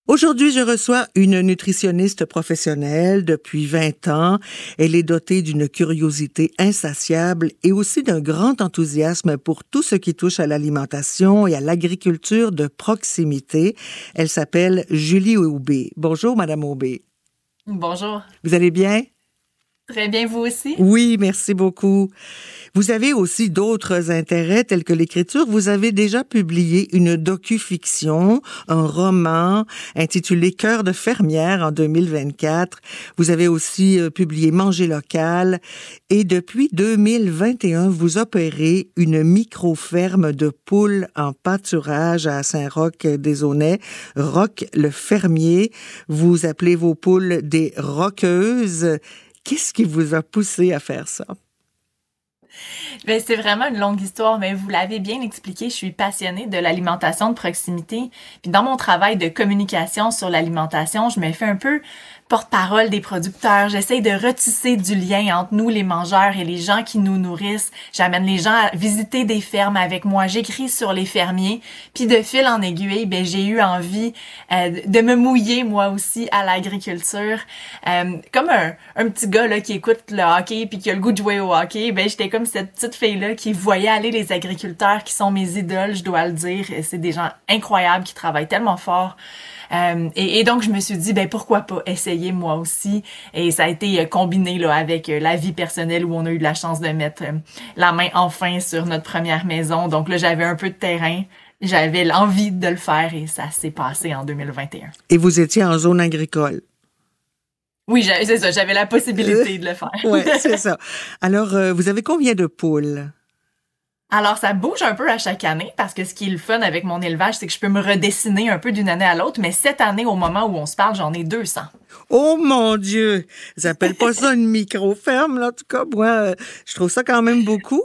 Aujourd'hui, je reçois une nutritionniste professionnelle depuis 20 ans. Elle est dotée d'une curiosité insatiable et aussi d'un grand enthousiasme pour tout ce qui touche à l'alimentation et à l'agriculture de proximité. Elle s'appelle Julie Aubé. Bonjour, Madame Aubé. Bonjour. Vous allez bien? Très bien, vous aussi? Oui, merci beaucoup. Vous avez aussi d'autres intérêts tels que l'écriture. Vous avez déjà publié une docu-fiction, un roman intitulé Cœur de fermière en 2024. Vous avez aussi publié Manger local. Et depuis 2021, vous opérez une micro-ferme de poules en pâturage à Saint-Roch-des-Aunais. Roch le fermier. Vous appelez vos poules des roqueuses. Qu'est-ce qui vous a poussé à faire ça? Ben, c'est vraiment une longue histoire, mais vous l'avez bien expliqué, je suis passionnée de l'alimentation de proximité. Puis dans mon travail de communication sur l'alimentation, je me fais un peu porte-parole des producteurs. J'essaye de retisser du lien entre nous, les mangeurs, et les gens qui nous nourrissent. J'amène les gens à visiter des fermes avec moi. J'écris sur les fermiers. Puis de fil en aiguille, ben j'ai eu envie de me mouiller moi aussi à l'agriculture. Comme un petit gars là qui écoute le hockey puis qui a le goût de jouer au hockey, ben j'étais comme cette petite fille-là qui voyait aller les agriculteurs qui sont mes idoles, je dois le dire. C'est des gens incroyables qui travaillent tellement fort. Et donc je me suis dit ben pourquoi pas essayer moi aussi, et ça a été combiné là avec la vie personnelle où on a eu la chance de mettre la main enfin sur notre première maison. Donc là j'avais un peu de terrain, j'avais l'envie de le faire et ça s'est passé en 2021. Et vous étiez en zone agricole? Oui, c'est ça, j'avais la possibilité de le faire. Oui, c'est ça. Alors, vous avez combien de poules? Alors, ça bouge un peu à chaque année parce que ce qui est le fun avec mon élevage, c'est que je peux me redessiner un peu d'une année à l'autre. Mais cette année, au moment où on se parle, j'en ai 200. Oh mon Dieu! J'appelle pas ça une micro-ferme, là. En tout cas, moi, je trouve ça quand même beaucoup.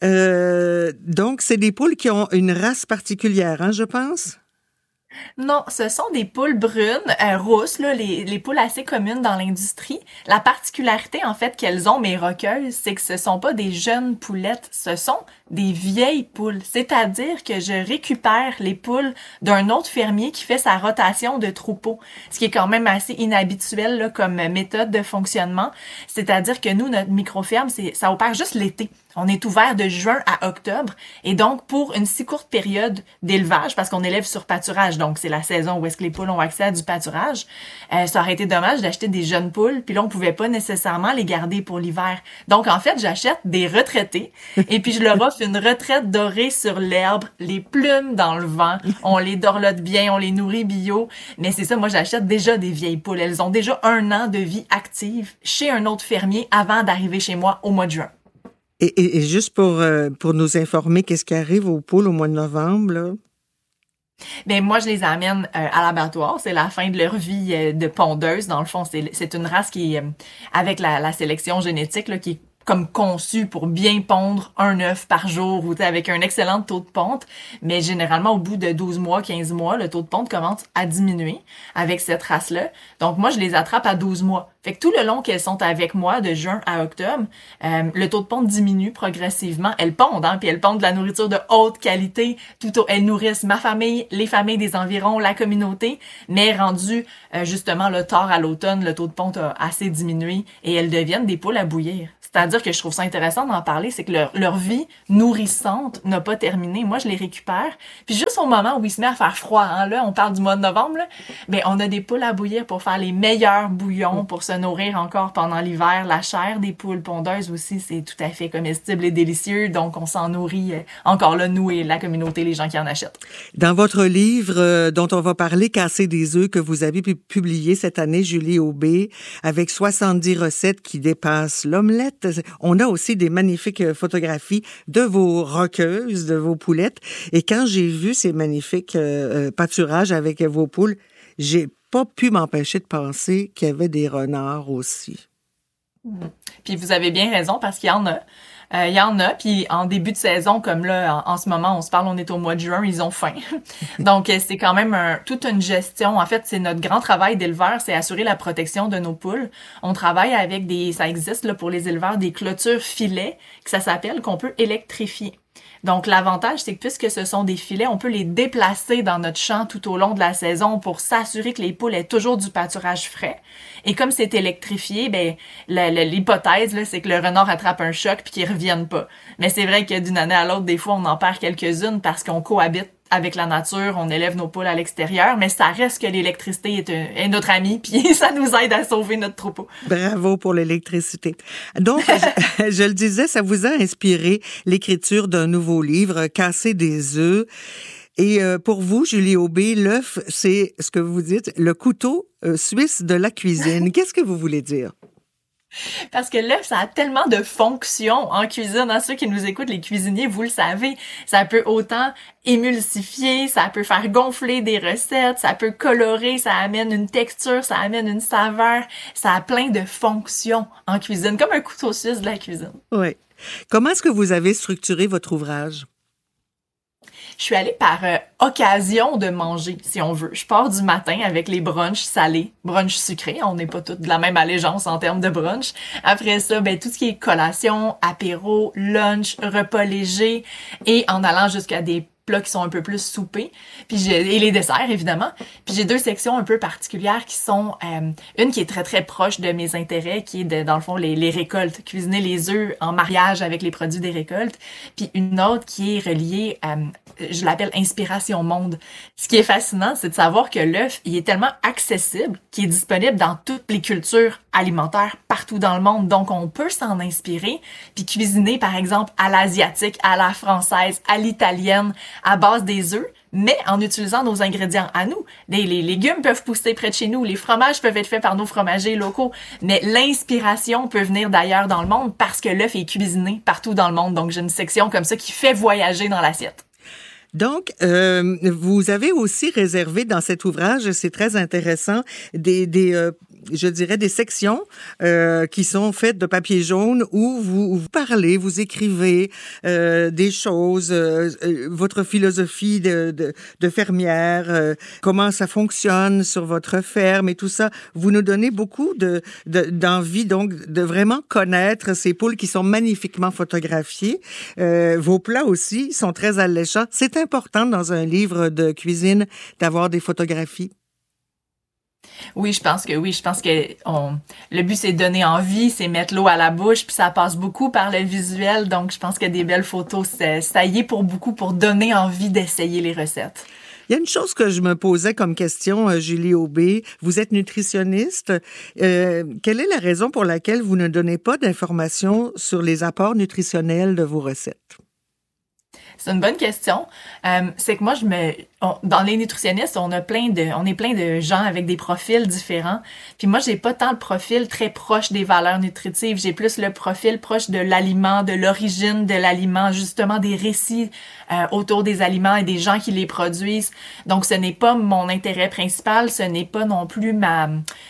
Donc, c'est des poules qui ont une race particulière, hein, je pense? Non, ce sont des poules brunes, rousses, là, les poules assez communes dans l'industrie. La particularité, en fait, qu'elles ont, mes roqueuses, c'est que ce sont pas des jeunes poulettes, ce sont des vieilles poules. C'est-à-dire que je récupère les poules d'un autre fermier qui fait sa rotation de troupeaux, ce qui est quand même assez inhabituel là, comme méthode de fonctionnement. C'est-à-dire que nous, notre micro-ferme, ça opère juste l'été. On est ouvert de juin à octobre et donc pour une si courte période d'élevage, parce qu'on élève sur pâturage, donc c'est la saison où est-ce que les poules ont accès à du pâturage, ça aurait été dommage d'acheter des jeunes poules, puis là on pouvait pas nécessairement les garder pour l'hiver. Donc en fait, j'achète des retraités et puis je leur offre une retraite dorée sur l'herbe, les plumes dans le vent, on les dorlote bien, on les nourrit bio, mais c'est ça, moi j'achète déjà des vieilles poules, elles ont déjà 1 an de vie active chez un autre fermier avant d'arriver chez moi au mois de juin. Et juste pour nous informer, qu'est-ce qui arrive aux poules au mois de novembre, là? Ben moi je les amène à l'abattoir, c'est la fin de leur vie de pondeuse. Dans le fond, c'est une race qui avec la sélection génétique là, qui est comme conçue pour bien pondre un œuf par jour ou avec un excellent taux de ponte, mais généralement au bout de 12 mois, 15 mois, le taux de ponte commence à diminuer avec cette race-là. Donc moi je les attrape à 12 mois. Fait que tout le long qu'elles sont avec moi, de juin à octobre, le taux de ponte diminue progressivement. Elles pondent, hein, puis elles pondent de la nourriture de haute qualité. Elles nourrissent ma famille, les familles des environs, la communauté. Mais rendu justement le tard à l'automne, le taux de ponte a assez diminué et elles deviennent des poules à bouillir. C'est-à-dire que je trouve ça intéressant d'en parler, c'est que leur vie nourrissante n'a pas terminé. Moi, je les récupère. Puis juste au moment où il se met à faire froid, hein, là, on parle du mois de novembre, là, ben on a des poules à bouillir pour faire les meilleurs bouillons, pour se nourrir encore pendant l'hiver. La chair des poules pondeuses aussi, c'est tout à fait comestible et délicieux. Donc, on s'en nourrit encore là, nous et la communauté, les gens qui en achètent. Dans votre livre dont on va parler, Casser des œufs, que vous avez publié cette année, Julie Aubé, avec 70 recettes qui dépassent l'omelette, on a aussi des magnifiques photographies de vos roqueuses, de vos poulettes. Et quand j'ai vu ces magnifiques pâturages avec vos poules, j'ai pas pu m'empêcher de penser qu'il y avait des renards aussi. Puis vous avez bien raison parce qu'il y en a. Il y en a, puis en début de saison, comme là, en ce moment, on se parle, on est au mois de juin, ils ont faim. Donc, c'est quand même toute une gestion. En fait, c'est notre grand travail d'éleveur, c'est assurer la protection de nos poules. On travaille avec ça existe là pour les éleveurs, des clôtures filets, que ça s'appelle, qu'on peut électrifier. Donc, l'avantage, c'est que puisque ce sont des filets, on peut les déplacer dans notre champ tout au long de la saison pour s'assurer que les poules aient toujours du pâturage frais. Et comme c'est électrifié, ben l'hypothèse, là, c'est que le renard attrape un choc puis qu'il revienne pas. Mais c'est vrai que d'une année à l'autre, des fois, on en perd quelques-unes parce qu'on cohabite avec la nature, on élève nos poules à l'extérieur, mais ça reste que l'électricité est notre ami, puis ça nous aide à sauver notre troupeau. Bravo pour l'électricité. Donc, je le disais, ça vous a inspiré l'écriture d'un nouveau livre, Casser des œufs. Et pour vous, Julie Aubé, l'œuf, c'est ce que vous dites, le couteau suisse de la cuisine. Qu'est-ce que vous voulez dire? Parce que l'œuf, ça a tellement de fonctions en cuisine. Hein? Ceux qui nous écoutent, les cuisiniers, vous le savez, ça peut autant émulsifier, ça peut faire gonfler des recettes, ça peut colorer, ça amène une texture, ça amène une saveur. Ça a plein de fonctions en cuisine, comme un couteau suisse de la cuisine. Oui. Comment est-ce que vous avez structuré votre ouvrage? Je suis allée par occasion de manger, si on veut. Je pars du matin avec les brunchs salés, brunchs sucrés. On n'est pas toutes de la même allégeance en termes de brunch. Après ça, ben tout ce qui est collation, apéro, lunch, repas léger et en allant jusqu'à des plats qui sont un peu plus soupés, et les desserts évidemment. Puis j'ai deux sections un peu particulières qui sont une qui est très très proche de mes intérêts, qui est dans le fond les récoltes, cuisiner les œufs en mariage avec les produits des récoltes, puis une autre qui est reliée je l'appelle Inspiration Monde. Ce qui est fascinant, c'est de savoir que l'œuf, il est tellement accessible qu'il est disponible dans toutes les cultures alimentaires partout dans le monde. Donc on peut s'en inspirer puis cuisiner par exemple à l'asiatique, à la française, à l'italienne, à base des œufs, mais en utilisant nos ingrédients à nous. Les légumes peuvent pousser près de chez nous, les fromages peuvent être faits par nos fromagers locaux, mais l'inspiration peut venir d'ailleurs dans le monde parce que l'œuf est cuisiné partout dans le monde. Donc, j'ai une section comme ça qui fait voyager dans l'assiette. Donc, vous avez aussi réservé dans cet ouvrage, c'est très intéressant, je dirais des sections qui sont faites de papier jaune où vous parlez, vous écrivez des choses, votre philosophie de fermière, comment ça fonctionne sur votre ferme et tout ça. Vous nous donnez beaucoup d'envie donc de vraiment connaître ces poules qui sont magnifiquement photographiées. Vos plats aussi sont très alléchants. C'est important dans un livre de cuisine d'avoir des photographies. Oui, je pense que le but c'est de donner envie, c'est mettre l'eau à la bouche, puis ça passe beaucoup par le visuel. Donc, je pense que des belles photos, ça y est pour beaucoup pour donner envie d'essayer les recettes. Il y a une chose que je me posais comme question, Julie Aubé. Vous êtes nutritionniste. Quelle est la raison pour laquelle vous ne donnez pas d'informations sur les apports nutritionnels de vos recettes? C'est une bonne question. C'est que moi, dans les nutritionnistes, on est plein de gens avec des profils différents. Puis moi, j'ai pas tant le profil très proche des valeurs nutritives. J'ai plus le profil proche de l'aliment, de l'origine de l'aliment, justement des récits autour des aliments et des gens qui les produisent. Donc, ce n'est pas mon intérêt principal. Ce n'est pas non plus ma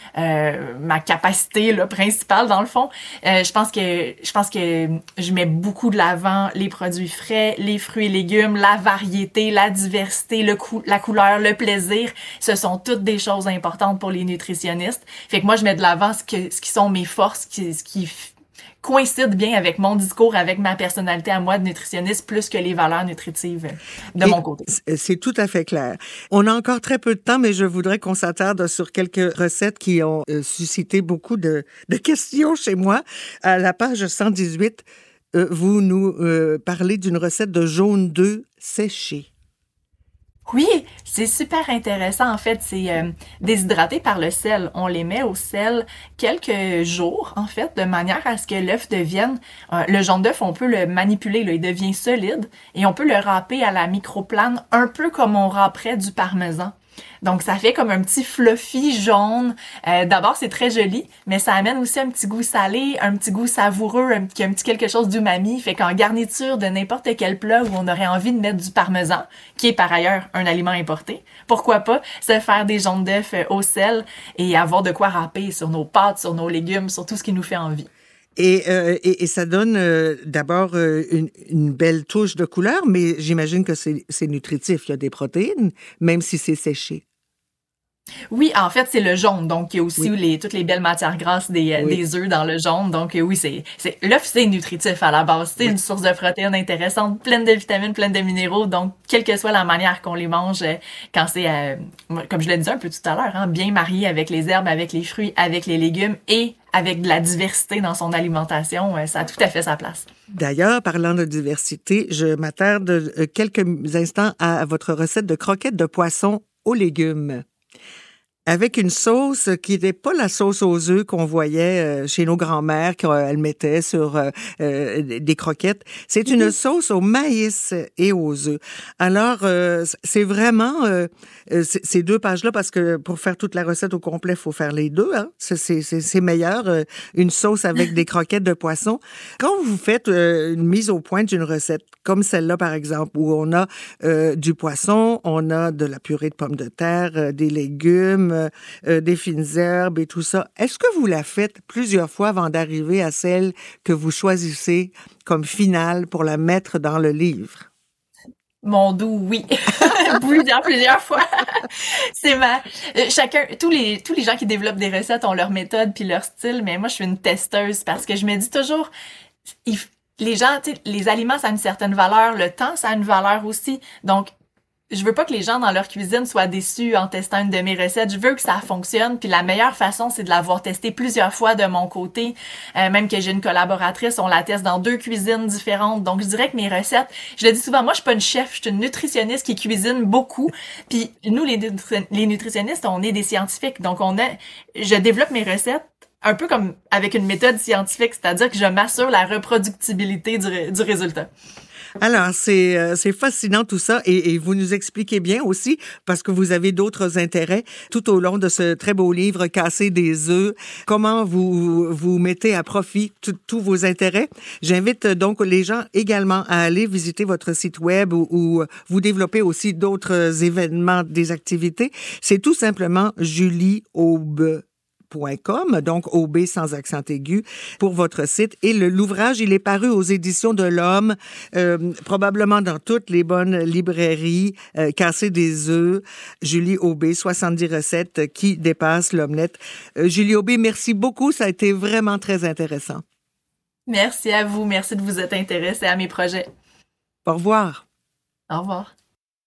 capacité là, principale dans le fond. Je pense que je mets beaucoup de l'avant les produits frais, les fruits et légumes, la variété, la diversité, la couleur, le plaisir. Ce sont toutes des choses importantes pour les nutritionnistes. Fait que moi, je mets de l'avant ce qui sont mes forces, ce qui coïncide bien avec mon discours, avec ma personnalité à moi de nutritionniste, plus que les valeurs nutritives de mon côté. C'est tout à fait clair. On a encore très peu de temps, mais je voudrais qu'on s'attarde sur quelques recettes qui ont suscité beaucoup de questions chez moi. À la page 118, vous nous parlez d'une recette de jaune d'œuf séché. Oui, c'est super intéressant. En fait, c'est déshydraté par le sel. On les met au sel quelques jours, en fait, de manière à ce que l'œuf devienne... le jaune d'œuf, on peut le manipuler, là, il devient solide, et on peut le râper à la microplane, un peu comme on râperait du parmesan. Donc, ça fait comme un petit fluffy jaune. D'abord, c'est très joli, mais ça amène aussi un petit goût salé, un petit goût savoureux, un petit quelque chose d'umami. Fait qu'en garniture de n'importe quel plat où on aurait envie de mettre du parmesan, qui est par ailleurs un aliment importé, pourquoi pas se faire des jaunes d'œufs au sel et avoir de quoi râper sur nos pâtes, sur nos légumes, sur tout ce qui nous fait envie. Et ça donne d'abord une belle touche de couleur, mais j'imagine que c'est nutritif. Il y a des protéines, même si c'est séché. Oui, en fait, c'est le jaune. Donc, il y a aussi toutes les belles matières grasses des œufs dans le jaune. Donc, oui, l'œuf, c'est nutritif à la base. C'est une source de protéines intéressantes, pleine de vitamines, pleine de minéraux. Donc, quelle que soit la manière qu'on les mange, quand c'est, comme je le disais un peu tout à l'heure, hein, bien marié avec les herbes, avec les fruits, avec les légumes et avec de la diversité dans son alimentation, ça a tout à fait sa place. D'ailleurs, parlant de diversité, je m'attarde quelques instants à votre recette de croquettes de poisson aux légumes. Avec une sauce qui n'était pas la sauce aux œufs qu'on voyait chez nos grands-mères qu'elles mettaient sur des croquettes. C'est une sauce au maïs et aux œufs. Alors, c'est vraiment ces 2 pages-là, parce que pour faire toute la recette au complet, il faut faire les 2. Hein? C'est meilleur, une sauce avec des croquettes de poisson. Quand vous faites une mise au point d'une recette, comme celle-là, par exemple, où on a du poisson, on a de la purée de pommes de terre, des légumes, des fines herbes et tout ça. Est-ce que vous la faites plusieurs fois avant d'arriver à celle que vous choisissez comme finale pour la mettre dans le livre? Mon doux, oui. plusieurs fois. C'est tous les gens qui développent des recettes ont leur méthode puis leur style, mais moi, je suis une testeuse parce que je me dis toujours, les gens, les aliments, ça a une certaine valeur, le temps, ça a une valeur aussi. Donc, je veux pas que les gens dans leur cuisine soient déçus en testant une de mes recettes. Je veux que ça fonctionne. Puis la meilleure façon, c'est de l'avoir testé plusieurs fois de mon côté. Même que j'ai une collaboratrice, on la teste dans 2 cuisines différentes. Donc, je dirais que mes recettes, je le dis souvent, moi, je suis pas une chef, je suis une nutritionniste qui cuisine beaucoup. Puis nous, les nutritionnistes, on est des scientifiques. Donc, je développe mes recettes un peu comme avec une méthode scientifique, c'est-à-dire que je m'assure la reproductibilité du résultat. Alors, c'est fascinant tout ça et vous nous expliquez bien aussi, parce que vous avez d'autres intérêts tout au long de ce très beau livre, Casser des œufs, comment vous mettez à profit tous vos intérêts. J'invite donc les gens également à aller visiter votre site web où vous développez aussi d'autres événements, des activités. C'est tout simplement julieaube.com, donc OB sans accent aigu, pour votre site. Et l'ouvrage, il est paru aux Éditions de l'Homme, probablement dans toutes les bonnes librairies. Casser des œufs, Julie Aubé, 70 recettes qui dépassent l'omelette. Julie Aubé, merci beaucoup. Ça a été vraiment très intéressant. Merci à vous. Merci de vous être intéressé à mes projets. Au revoir. Au revoir.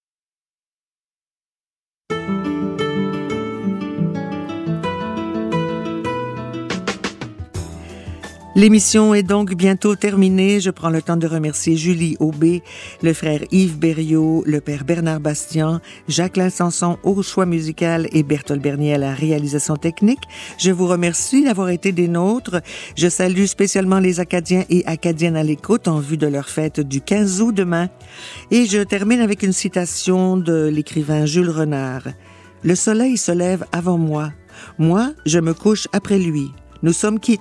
L'émission est donc bientôt terminée. Je prends le temps de remercier Julie Aubé, le frère Yves Berriot, le père Bernard Bastian, Jacqueline Sanson au choix musical et Berthold Bernier à la réalisation technique. Je vous remercie d'avoir été des nôtres. Je salue spécialement les Acadiens et Acadiennes à l'écoute en vue de leur fête du 15 août demain. Et je termine avec une citation de l'écrivain Jules Renard. « Le soleil se lève avant moi. Moi, je me couche après lui. Nous sommes quittes. »